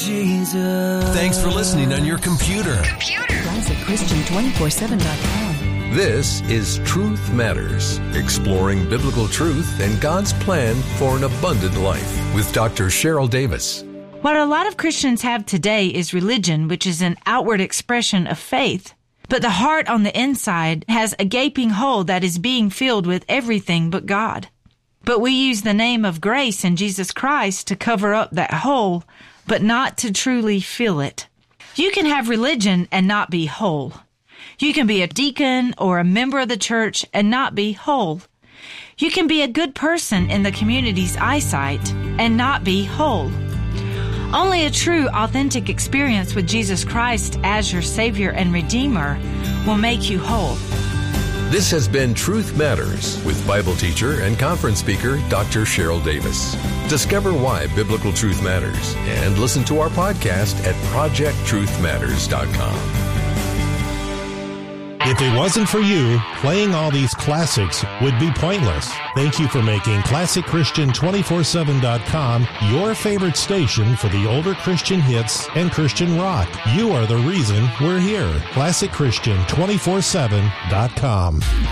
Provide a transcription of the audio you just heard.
Jesus. Thanks for listening on your computer. ClassicChristian247.com. This is Truth Matters, exploring biblical truth and God's plan for an abundant life with Dr. Cheryl Davis. What a lot of Christians have today is religion, which is an outward expression of faith. But the heart on the inside has a gaping hole that is being filled with everything but God. But we use the name of grace in Jesus Christ to cover up that hole, but not to truly fill it. You can have religion and not be whole. You can be a deacon or a member of the church and not be whole. You can be a good person in the community's eyesight and not be whole. Only a true, authentic experience with Jesus Christ as your Savior and Redeemer will make you whole. This has been Truth Matters with Bible teacher and conference speaker Dr. Cheryl Davis. Discover why biblical truth matters and listen to our podcast at projecttruthmatters.com. If it wasn't for you, playing all these classics would be pointless. Thank you for making ClassicChristian247.com your favorite station for the older Christian hits and Christian rock. You are the reason we're here. ClassicChristian247.com.